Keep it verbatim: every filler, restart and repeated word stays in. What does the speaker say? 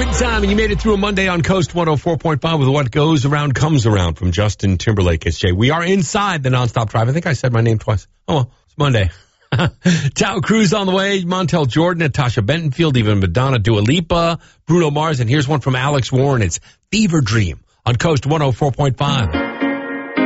Quitting time, and you made it through a Monday on Coast one oh four point five with What Goes Around Comes Around from Justin Timberlake. It's Jay. We are inside the Nonstop Drive. I think I said my name twice. Oh, well, it's Monday. Tao Cruz on the way, Montel Jordan, Natasha Bentonfield, even Madonna, Dua Lipa, Bruno Mars, and here's one from Alex Warren. It's Fever Dream on Coast one oh four point five.